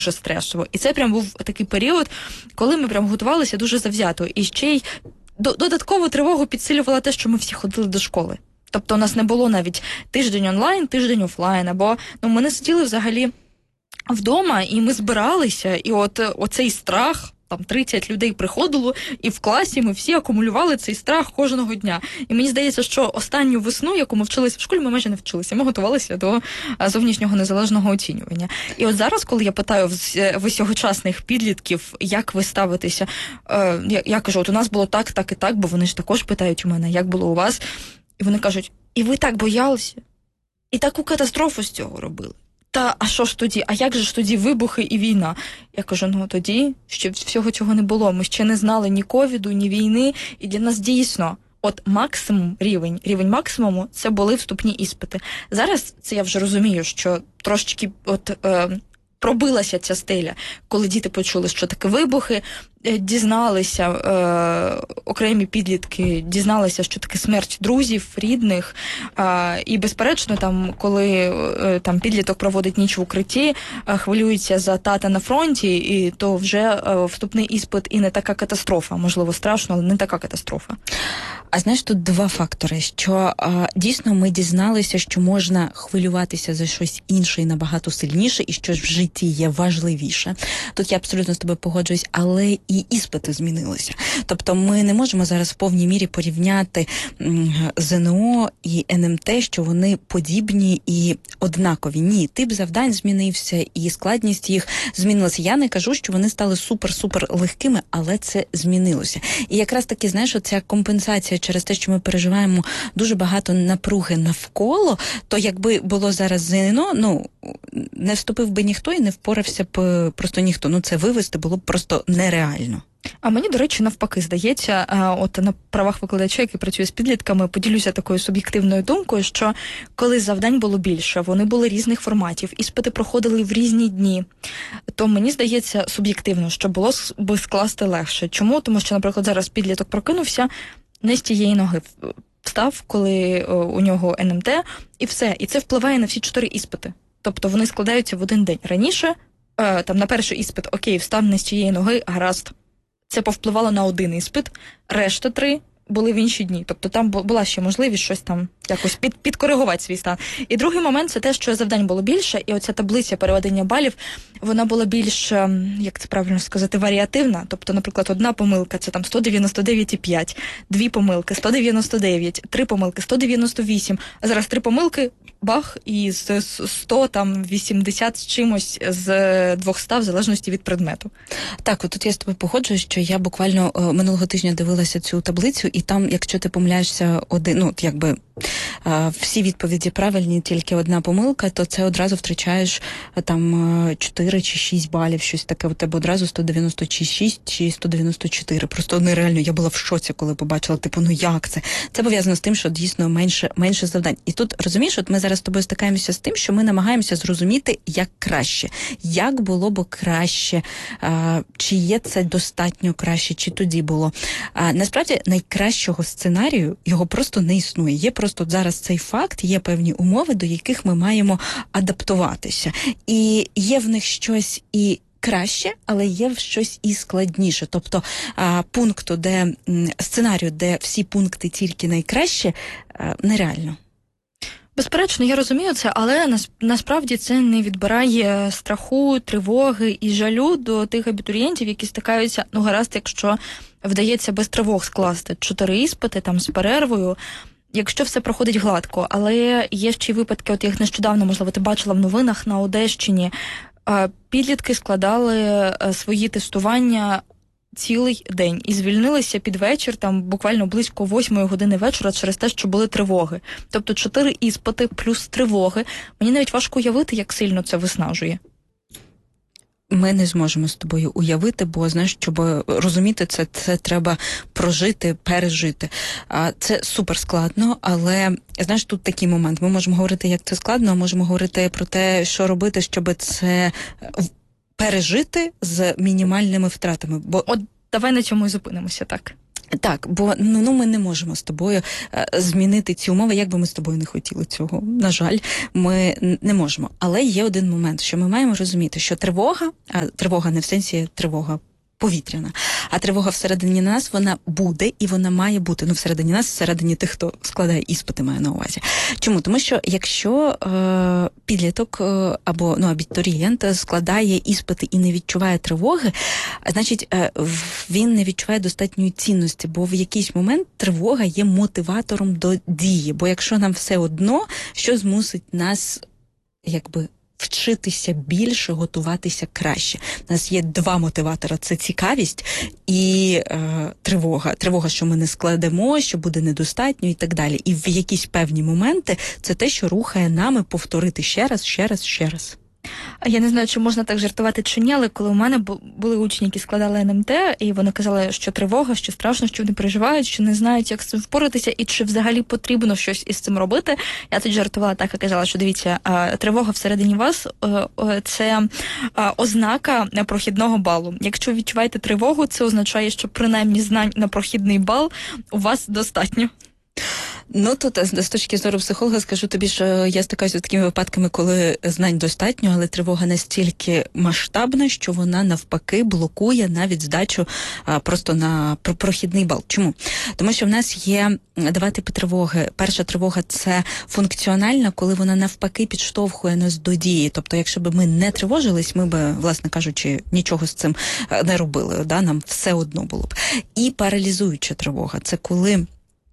стресово. І це прям був такий період, коли ми прям готувалися дуже завзято. І ще й додаткову тривогу підсилювала те, що ми всі ходили до школи. Тобто у нас не було навіть тиждень онлайн, тиждень офлайн, або ми не сиділи взагалі вдома, і ми збиралися, і оцей страх, там 30 людей приходило, і в класі ми всі акумулювали цей страх кожного дня. І мені здається, що останню весну, яку ми вчилися в школі, ми майже не вчилися. Ми готувалися до зовнішнього незалежного оцінювання. І от зараз, коли я питаю в сьогочасних підлітків, як ви ставитеся, я кажу, от у нас було так, так і так, бо вони ж також питають у мене, як було у вас. І вони кажуть, і ви так боялися? І таку катастрофу з цього робили? А що ж тоді? А як же ж тоді вибухи і війна? Я кажу, тоді ще всього цього не було. Ми ще не знали ні ковіду, ні війни. І для нас дійсно, максимум, рівень максимуму, це були вступні іспити. Зараз це я вже розумію, що трошечки пробилася ця стеля, коли діти почули, що таке вибухи, дізналися, окремі підлітки дізналися, що таке смерть друзів, рідних, і безперечно, коли підліток проводить ніч в укритті, хвилюється за тата на фронті, і то вже вступний іспит і не така катастрофа, можливо, страшно, але не така катастрофа. А знаєш, тут два фактори, що дійсно ми дізналися, що можна хвилюватися за щось інше і набагато сильніше, і що в житті є важливіше. Тут я абсолютно з тобою погоджуюсь, але і іспити змінилися. Тобто ми не можемо зараз в повній мірі порівняти ЗНО і НМТ, що вони подібні і однакові. Ні, тип завдань змінився і складність їх змінилася. Я не кажу, що вони стали супер-супер легкими, але це змінилося. І якраз таки, знаєш, оця компенсація через те, що ми переживаємо дуже багато напруги навколо, то якби було зараз ЗНО, не вступив би ніхто і не впорався б просто ніхто. Це вивести було б просто нереально. А мені, до речі, навпаки, здається, на правах викладача, який працює з підлітками, поділюся такою суб'єктивною думкою, що коли завдань було більше, вони були різних форматів, іспити проходили в різні дні, то мені здається суб'єктивно, що було би скласти легше. Чому? Тому що, наприклад, зараз підліток прокинувся, не з тієї ноги встав, коли у нього НМТ, і все. І це впливає на всі 4 іспити. Тобто вони складаються в один день. Раніше, на перший іспит, окей, встав не з тієї ноги, гаразд. Це повпливало на один іспит, решта 3 були в інші дні. Тобто там була ще можливість щось там якось підкоригувати свій стан. І другий момент – це те, що завдань було більше, і оця таблиця переведення балів, вона була більш, як це правильно сказати, варіативна. Тобто, наприклад, одна помилка – це 199,5, 2 помилки – 199, 3 помилки – 198, а зараз 3 помилки – бах, і з 180 з чимось з 200, в залежності від предмету. Так, тут я з тобою погоджуюсь, що я буквально минулого тижня дивилася цю таблицю, і там, якщо ти помиляєшся всі відповіді правильні, тільки одна помилка, то це одразу втрачаєш 4 чи 6 балів, щось таке, у тебе одразу 196 чи 194. Просто нереально, я була в шоці, коли побачила, як це? Це пов'язано з тим, що дійсно менше завдань. І тут, розумієш, ми зараз з тобою стикаємося з тим, що ми намагаємося зрозуміти, як краще. Як було б краще, чи є це достатньо краще, чи тоді було. Насправді, найкращого сценарію, його просто не існує. Є просто зараз цей факт, є певні умови, до яких ми маємо адаптуватися. І є в них щось і краще, але є щось і складніше. Тобто сценарію, де всі пункти тільки найкраще, нереально. Безперечно, я розумію це, але насправді це не відбирає страху, тривоги і жалю до тих абітурієнтів, які стикаються, гаразд, якщо вдається без тривог скласти 4 іспити з перервою, якщо все проходить гладко. Але є ще й випадки, як нещодавно, можливо, ти бачила в новинах на Одещині, підлітки складали свої тестування цілий день і звільнилися під вечір, буквально близько 8 години вечора через те, що були тривоги. Тобто 4 іспити плюс тривоги. Мені навіть важко уявити, як сильно це виснажує. Ми не зможемо з тобою уявити, бо, знаєш, щоб розуміти це треба прожити, пережити. Це супер складно, але, знаєш, тут такий момент. Ми можемо говорити, як це складно, а можемо говорити про те, що робити, щоб це пережити з мінімальними втратами. Давай на цьому і зупинимося, так. Так, бо ми не можемо з тобою змінити ці умови, як би ми з тобою не хотіли цього. На жаль, ми не можемо. Але є один момент, що ми маємо розуміти, що тривога не в сенсі тривога повітряна, а тривога всередині нас, вона буде і вона має бути. Всередині нас, всередині тих, хто складає іспити, маю на увазі. Чому? Тому що якщо підліток або абітурієнт складає іспити і не відчуває тривоги, значить він не відчуває достатньої цінності, бо в якийсь момент тривога є мотиватором до дії. Бо якщо нам все одно, що змусить нас вчитися більше, готуватися краще. У нас є два мотиватора. Це цікавість і тривога. Тривога, що ми не складемо, що буде недостатньо і так далі. І в якісь певні моменти це те, що рухає нами повторити ще раз. Я не знаю, чи можна так жартувати чи ні, але коли у мене були учні, які складали НМТ, і вони казали, що тривога, що страшно, що вони переживають, що не знають, як з цим впоратися, і чи взагалі потрібно щось із цим робити. Я тоді жартувала так і казала, що дивіться, тривога всередині вас – це ознака прохідного балу. Якщо відчуваєте тривогу, це означає, що принаймні знань на прохідний бал у вас достатньо. Тут з точки зору психолога скажу тобі, що я стикаюся з такими випадками, коли знань достатньо, але тривога настільки масштабна, що вона навпаки блокує навіть здачу просто на прохідний бал. Чому? Тому що в нас є два типи тривоги. Перша тривога – це функціональна, коли вона навпаки підштовхує нас до дії. Тобто, якщо б ми не тривожились, ми б, власне кажучи, нічого з цим не робили. Нам все одно було б. І паралізуюча тривога – це коли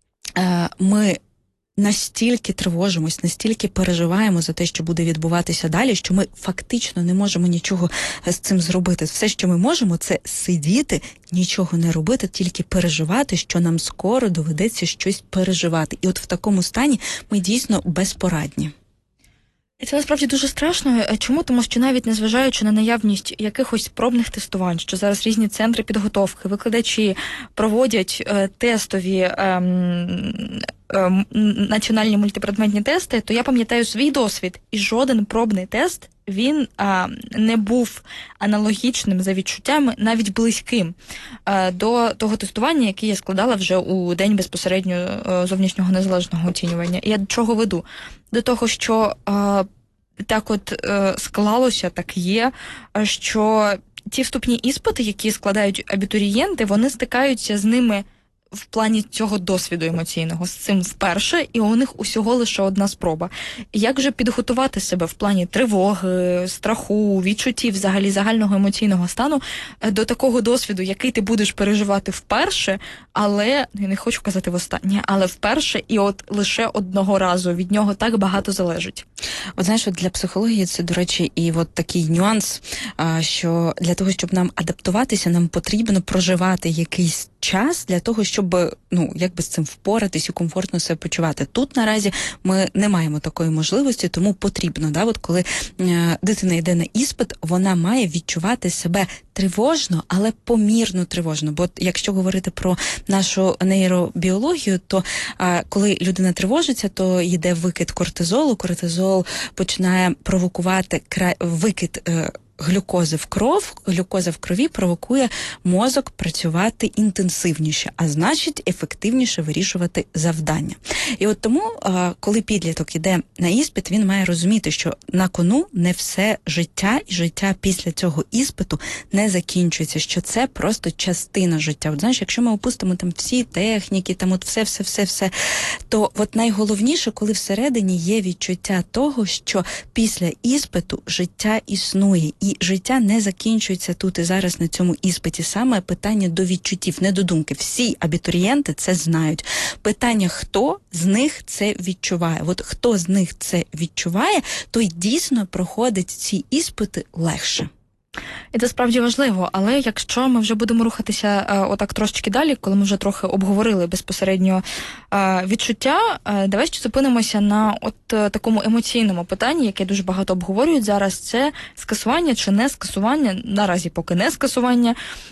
ми настільки тривожимось, настільки переживаємо за те, що буде відбуватися далі, що ми фактично не можемо нічого з цим зробити. Все, що ми можемо, це сидіти, нічого не робити, тільки переживати, що нам скоро доведеться щось переживати. І от в такому стані ми дійсно безпорадні. І це насправді дуже страшно. Чому? Тому що навіть незважаючи на наявність якихось пробних тестувань, що зараз різні центри підготовки, викладачі проводять тестові національні мультипредметні тести, то я пам'ятаю свій досвід, і жоден пробний тест, він не був аналогічним за відчуттями, навіть близьким до того тестування, яке я складала вже у день безпосередньо зовнішнього незалежного оцінювання. І я до чого веду? До того, що так склалося, так є, що ті вступні іспити, які складають абітурієнти, вони стикаються з ними в плані цього досвіду емоційного, з цим вперше, і у них усього лише одна спроба. Як же підготувати себе в плані тривоги, страху, відчуттів, взагалі загального емоційного стану до такого досвіду, який ти будеш переживати вперше, але, я не хочу казати востаннє, але вперше і лише одного разу. Від нього так багато залежить. Знаєш, для психології це, до речі, і такий нюанс, що для того, щоб нам адаптуватися, нам потрібно проживати якийсь час для того, щоб, з цим впоратись і комфортно себе почувати. Тут наразі ми не маємо такої можливості, тому потрібно, коли дитина йде на іспит, вона має відчувати себе тривожно, але помірно тривожно. Бо якщо говорити про нашу нейробіологію, то коли людина тривожиться, то йде викид кортизолу. Кортизол починає провокувати викид глюкози в кров, глюкоза в крові провокує мозок працювати інтенсивніше, а значить ефективніше вирішувати завдання. І тому, коли підліток іде на іспит, він має розуміти, що на кону не все життя, і життя після цього іспиту не закінчується, що це просто частина життя. Знаєш, якщо ми опустимо там всі техніки, там все, то найголовніше, коли всередині є відчуття того, що після іспиту життя існує, і життя не закінчується тут і зараз на цьому іспиті. Саме питання до відчуттів, не до думки. Всі абітурієнти це знають. Питання, хто з них це відчуває. Хто з них це відчуває, той дійсно проходить ці іспити легше. І це справді важливо, але якщо ми вже будемо рухатися трошечки далі, коли ми вже трохи обговорили безпосередньо відчуття, давай ще зупинимося на такому емоційному питанні, яке дуже багато обговорюють зараз, це скасування чи не скасування, наразі поки не скасування,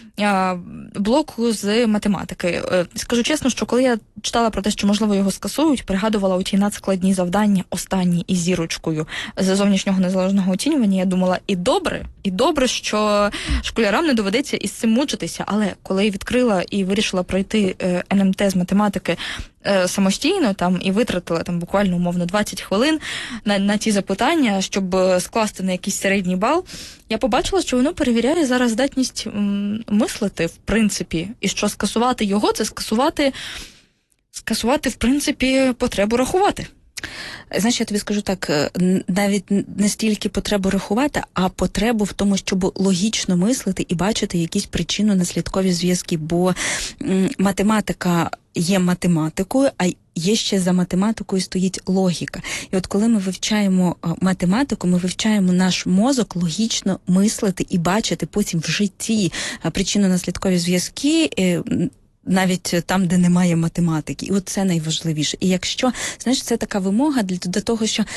блоку з математики. Скажу чесно, що коли я читала про те, що, можливо, його скасують, пригадувала ті надскладні завдання, останні із зірочкою з зовнішнього незалежного оцінювання, я думала, і добре, що школярам не доведеться із цим мучитися. Але коли я відкрила і вирішила пройти НМТ з математики самостійно там і витратила там буквально умовно 20 хвилин на ті запитання, щоб скласти на якийсь середній бал, я побачила, що воно перевіряє зараз здатність мислити, в принципі, і що скасувати його, це скасувати, в принципі, потребу рахувати. Знаєш, я тобі скажу так, навіть не стільки потребу рахувати, а потребу в тому, щоб логічно мислити і бачити якісь причинно-наслідкові зв'язки, бо математика є математикою, а є ще за математикою стоїть логіка. І от коли ми вивчаємо математику, ми вивчаємо наш мозок логічно мислити і бачити потім в житті причинно-наслідкові зв'язки, навіть там, де немає математики. І от це найважливіше. І якщо, знаєш, це така вимога до того, що,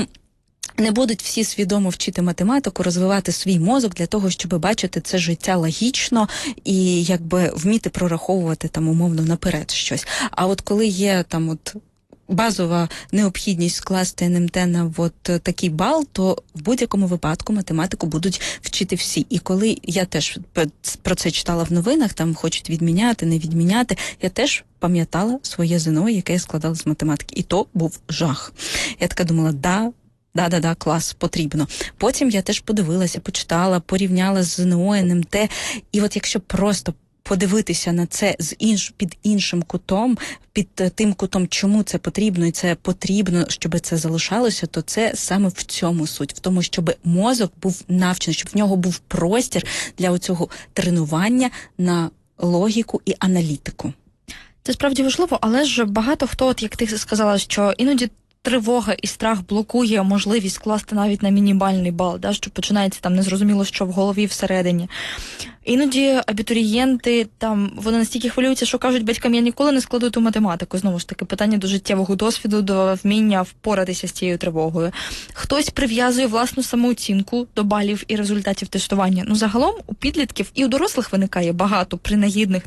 не будуть всі свідомо вчити математику, розвивати свій мозок для того, щоб бачити це життя логічно і якби вміти прораховувати там умовно наперед щось. А от коли є там от базова необхідність скласти НМТ на от такий бал, то в будь-якому випадку математику будуть вчити всі. І коли я теж про це читала в новинах, там хочуть відміняти, не відміняти, я теж пам'ятала своє ЗНО, яке я складала з математики. І то був жах. Я така думала, да, клас, потрібно. Потім я теж подивилася, почитала, порівняла з ЗНО, НМТ. І от якщо просто подивитися на це під іншим кутом, під тим кутом, чому це потрібно, і це потрібно, щоб це залишалося, то це саме в цьому суть. В тому, щоб мозок був навчений, щоб в нього був простір для оцього тренування на логіку і аналітику. Це справді важливо, але ж багато хто, от як ти сказала, що іноді тривога і страх блокує можливість скласти навіть на мінімальний бал, що починається там незрозуміло, що в голові всередині. Іноді абітурієнти вони настільки хвилюються, що кажуть батькам, я ніколи не складу ту математику. Знову ж таки, питання до життєвого досвіду, до вміння впоратися з цією тривогою. Хтось прив'язує власну самооцінку до балів і результатів тестування. загалом у підлітків і у дорослих виникає багато принагідних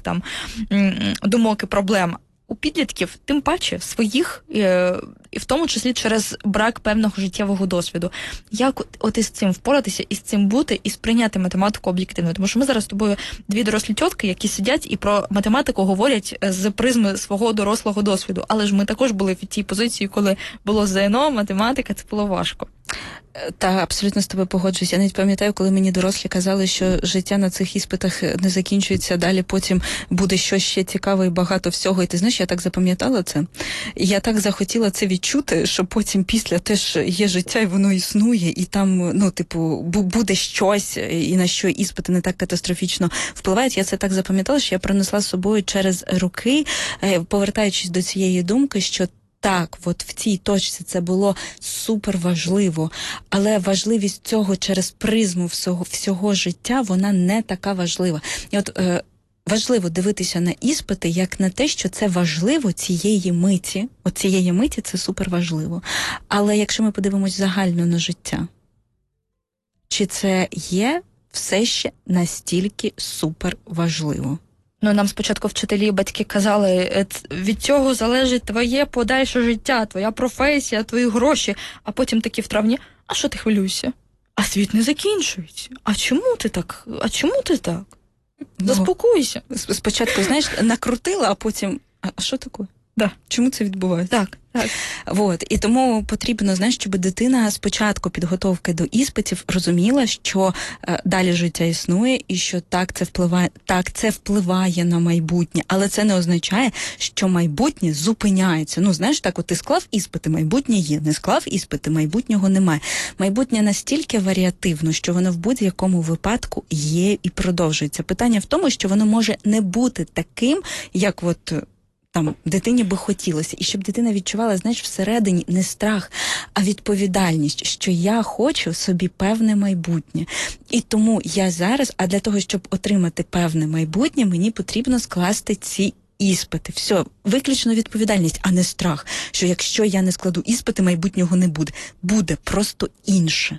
думок і проблем. У підлітків, тим паче, своїх, і в тому числі через брак певного життєвого досвіду. Як от із цим впоратися, із цим бути, і сприйняти математику об'єктивно? Тому що ми зараз з тобою дві дорослі тітки, які сидять і про математику говорять з призми свого дорослого досвіду. Але ж ми також були в тій позиції, коли було ЗНО, математика, це було важко. Та, абсолютно з тобою погоджуюсь. Я навіть пам'ятаю, коли мені дорослі казали, що життя на цих іспитах не закінчується, далі потім буде щось ще цікаве і багато всього. І ти знаєш, я так запам'ятала це. Я так захотіла це відчути, що потім після теж є життя, і воно існує, і там, буде щось, і на що іспити не так катастрофічно впливають. Я це так запам'ятала, що я принесла з собою через роки, повертаючись до цієї думки, що так, от в цій точці це було супер важливо, але важливість цього через призму всього життя, вона не така важлива. І от важливо дивитися на іспити як на те, що це важливо цієї миті. От цієї миті це супер важливо. Але якщо ми подивимось загально на життя, чи це є все ще настільки супер важливо? Нам спочатку вчителі і батьки казали, від цього залежить твоє подальше життя, твоя професія, твої гроші. А потім такі в травні, а що ти хвилюєшся? А світ не закінчується. А чому ти так? Заспокойся. Спочатку, знаєш, накрутила, а потім, а що таке? Да. Чому це відбувається? Так. І тому потрібно, знаєш, щоб дитина спочатку підготовки до іспитів розуміла, що далі життя існує і що це впливає на майбутнє, але це не означає, що майбутнє зупиняється. Знаєш, так от ти склав іспити, майбутнє є, не склав іспити, майбутнього немає. Майбутнє настільки варіативно, що воно в будь-якому випадку є і продовжується. Питання в тому, що воно може не бути таким, як дитині би хотілося. І щоб дитина відчувала, знаєш, всередині не страх, а відповідальність, що я хочу собі певне майбутнє. І тому я зараз, а для того, щоб отримати певне майбутнє, мені потрібно скласти ці іспити. Все, виключно відповідальність, а не страх, що якщо я не складу іспити, майбутнього не буде. Буде просто інше.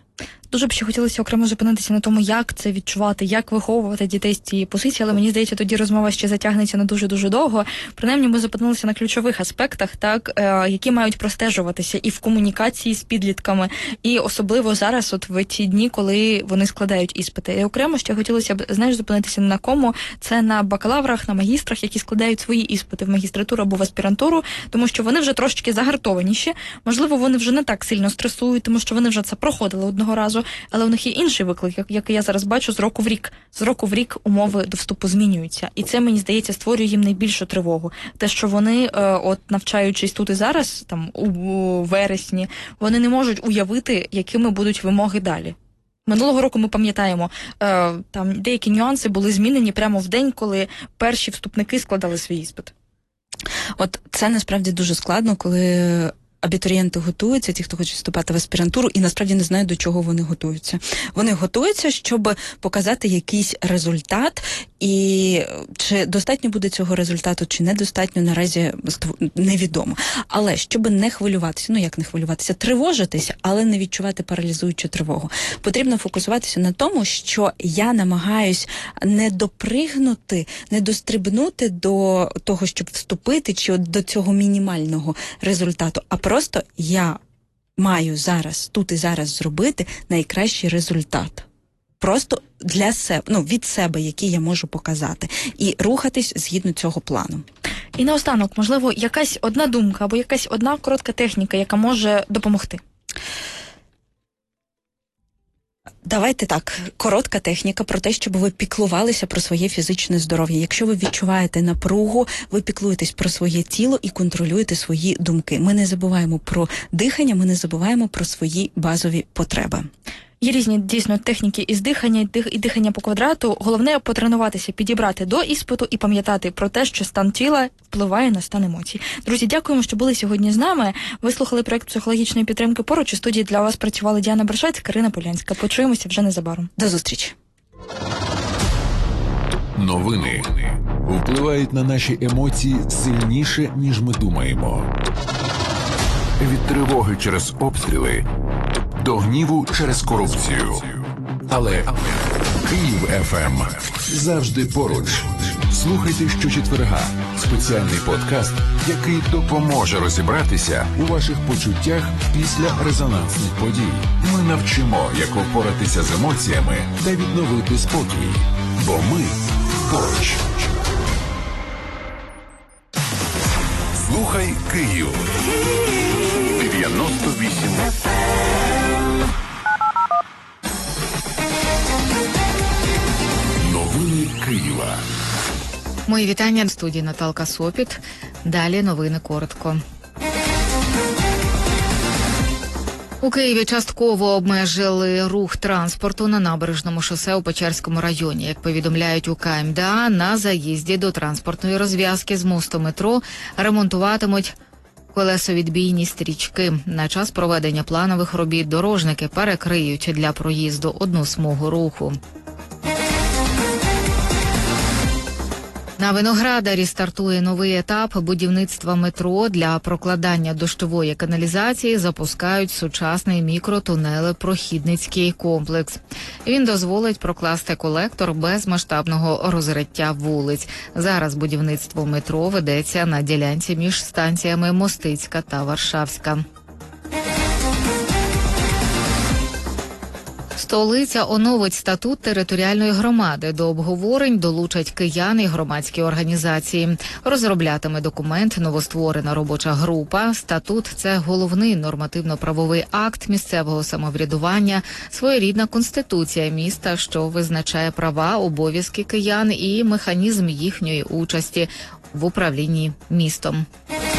Дуже б ще хотілося окремо зупинитися на тому, як це відчувати, як виховувати дітей з цієї позиції, але мені здається, тоді розмова ще затягнеться на дуже-дуже довго. Принаймні, ми зупинилися на ключових аспектах, так, які мають простежуватися і в комунікації з підлітками, і особливо зараз, от в ті дні, коли вони складають іспити. І окремо ще хотілося б, зупинитися на кому, це на бакалаврах, на магістрах, які складають свої іспити в магістратуру або в аспірантуру, тому що вони вже трошечки загартованіші, можливо, вони вже не так сильно стресують, тому що вони вже це проходили одного разу, але у них є інший виклик, який я зараз бачу з року в рік. З року в рік умови до вступу змінюються. І це, мені здається, створює їм найбільшу тривогу. Те, що вони, от навчаючись тут і зараз, там, у вересні, вони не можуть уявити, якими будуть вимоги далі. Минулого року ми пам'ятаємо, там деякі нюанси були змінені прямо в день, коли перші вступники складали свій іспит. От це насправді дуже складно, коли абітурієнти готуються, ті, хто хоче вступати в аспірантуру, і насправді не знають, до чого вони готуються. Вони готуються, щоб показати якийсь результат, і чи достатньо буде цього результату, чи недостатньо, наразі невідомо. Але щоб не хвилюватися, як не хвилюватися, тривожитися, але не відчувати паралізуючу тривогу. Потрібно фокусуватися на тому, що я намагаюсь не допригнути, не дострибнути до того, щоб вступити, чи до цього мінімального результату, а просто я маю зараз, тут і зараз зробити найкращий результат. Просто для себе, від себе, який я можу показати. І рухатись згідно цього плану. І наостанок, можливо, якась одна думка або якась одна коротка техніка, яка може допомогти? Давайте так, коротка техніка про те, щоб ви піклувалися про своє фізичне здоров'я. Якщо ви відчуваєте напругу, ви піклуєтесь про своє тіло і контролюєте свої думки. Ми не забуваємо про дихання, ми не забуваємо про свої базові потреби. Є різні, дійсно, техніки із дихання, і дихання по квадрату. Головне – потренуватися, підібрати до іспиту і пам'ятати про те, що стан тіла впливає на стан емоцій. Друзі, дякуємо, що були сьогодні з нами. Ви слухали проєкт психологічної підтримки «Поруч». У студії для вас працювали Діана Бершець, Карина Полянська. Почуємося вже незабаром. До зустрічі. Новини впливають на наші емоції сильніше, ніж ми думаємо. Від тривоги через обстріли до гніву через корупцію. Але Київ ФМ завжди поруч. Слухайте щочетверга спеціальний подкаст, який допоможе розібратися у ваших почуттях після резонансних подій. Ми навчимо, як впоратися з емоціями та відновити спокій. Бо ми поруч. Слухай Київ. 98 Новини Києва. Мої вітання в студії Наталка Сопіт. Далі новини коротко. У Києві частково обмежили рух транспорту на набережному шосе у Печерському районі. Як повідомляють у КМДА, на заїзді до транспортної розв'язки з мосту метро ремонтуватимуть колесовідбійні стрічки. На час проведення планових робіт дорожники перекриють для проїзду одну смугу руху. На Виноградарі стартує новий етап будівництва метро. Для прокладання дощової каналізації запускають сучасний мікротунелепрохідницький комплекс. Він дозволить прокласти колектор без масштабного розриття вулиць. Зараз будівництво метро ведеться на ділянці між станціями Мостицька та Варшавська. Столиця оновить статут територіальної громади. До обговорень долучать киян і громадські організації. Розроблятиме документ новостворена робоча група. Статут – це головний нормативно-правовий акт місцевого самоврядування, своєрідна конституція міста, що визначає права, обов'язки киян і механізм їхньої участі в управлінні містом.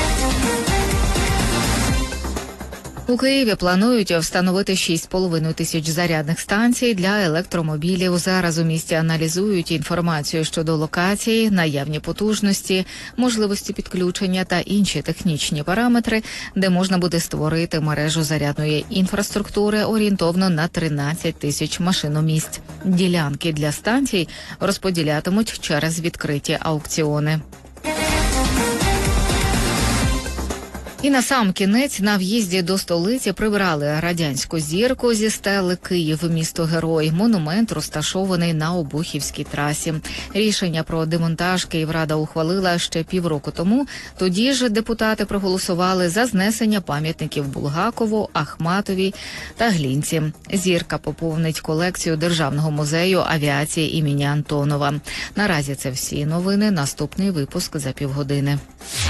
У Києві планують встановити 6,5 тисяч зарядних станцій для електромобілів. Зараз у місті аналізують інформацію щодо локації, наявні потужності, можливості підключення та інші технічні параметри, де можна буде створити мережу зарядної інфраструктури орієнтовно на 13 тисяч машиномісць. Ділянки для станцій розподілятимуть через відкриті аукціони. І на сам кінець на в'їзді до столиці прибрали радянську зірку зі стели «Київ – місто-герой». Монумент розташований на Обухівській трасі. Рішення про демонтаж Київрада ухвалила ще півроку тому. Тоді ж депутати проголосували за знесення пам'ятників Булгакову, Ахматовій та Глінці. Зірка поповнить колекцію Державного музею авіації імені Антонова. Наразі це всі новини. Наступний випуск за півгодини.